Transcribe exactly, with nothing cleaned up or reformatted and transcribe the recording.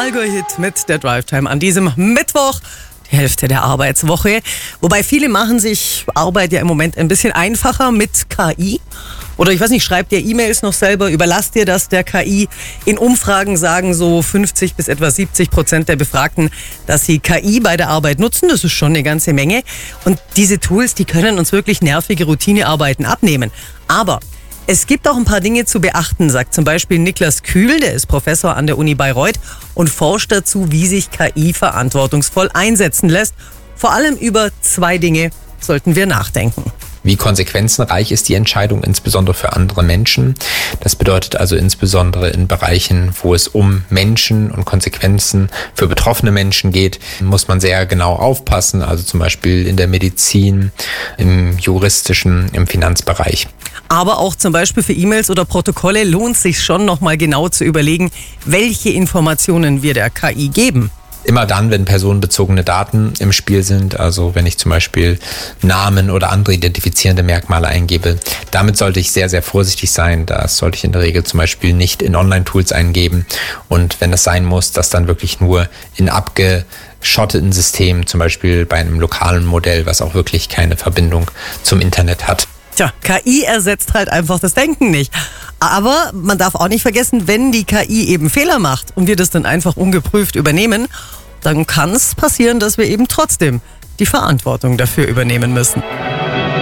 Allgäu-Hit mit der Drive Time an diesem Mittwoch, die Hälfte der Arbeitswoche. Wobei viele machen sich Arbeit ja im Moment ein bisschen einfacher mit K I. Oder ich weiß nicht, schreibt ihr E-Mails noch selber, überlasst ihr das der K I? In Umfragen sagen so fünfzig bis etwa siebzig Prozent der Befragten, dass sie K I bei der Arbeit nutzen. Das ist schon eine ganze Menge. Und diese Tools, die können uns wirklich nervige Routinearbeiten abnehmen. Aber es gibt auch ein paar Dinge zu beachten, sagt zum Beispiel Niklas Kühl, der ist Professor an der Uni Bayreuth und forscht dazu, wie sich K I verantwortungsvoll einsetzen lässt. Vor allem über zwei Dinge sollten wir nachdenken. Wie konsequenzenreich ist die Entscheidung, insbesondere für andere Menschen? Das bedeutet also insbesondere in Bereichen, wo es um Menschen und Konsequenzen für betroffene Menschen geht, muss man sehr genau aufpassen, also zum Beispiel in der Medizin, im juristischen, im Finanzbereich. Aber auch zum Beispiel für E-Mails oder Protokolle lohnt es sich schon nochmal genau zu überlegen, welche Informationen wir der K I geben. Immer dann, wenn personenbezogene Daten im Spiel sind, also wenn ich zum Beispiel Namen oder andere identifizierende Merkmale eingebe, damit sollte ich sehr, sehr vorsichtig sein. Das sollte ich in der Regel zum Beispiel nicht in Online-Tools eingeben und wenn es sein muss, das dann wirklich nur in abgeschotteten Systemen, zum Beispiel bei einem lokalen Modell, was auch wirklich keine Verbindung zum Internet hat. Tja, K I ersetzt halt einfach das Denken nicht. Aber man darf auch nicht vergessen, wenn die K I eben Fehler macht und wir das dann einfach ungeprüft übernehmen, dann kann es passieren, dass wir eben trotzdem die Verantwortung dafür übernehmen müssen.